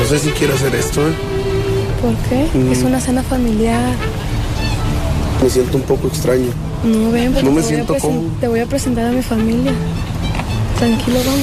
sé si quiero hacer esto, ¿eh? ¿Por qué? Es una cena familiar. Me siento un poco extraño. No, ven, porque No me siento cómodo. te voy a presentar a mi familia. Tranquilo, vamos.